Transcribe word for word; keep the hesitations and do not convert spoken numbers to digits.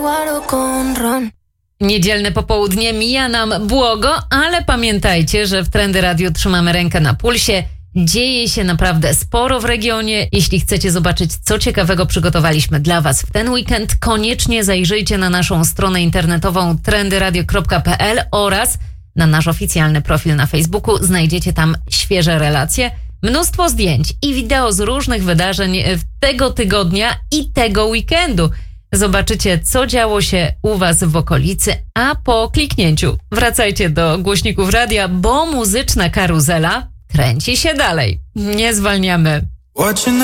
Niedzielne popołudnie mija nam błogo, ale pamiętajcie, że w Trendy Radio trzymamy rękę na pulsie. Dzieje się naprawdę sporo w regionie. Jeśli chcecie zobaczyć, co ciekawego przygotowaliśmy dla Was w ten weekend, koniecznie zajrzyjcie na naszą stronę internetową trendy radio kropka p l oraz na nasz oficjalny profil na Facebooku. Znajdziecie tam świeże relacje, mnóstwo zdjęć i wideo z różnych wydarzeń tego tygodnia i tego weekendu. Zobaczycie, co działo się u Was w okolicy, a po kliknięciu wracajcie do głośników radia, bo muzyczna karuzela kręci się dalej. Nie zwalniamy.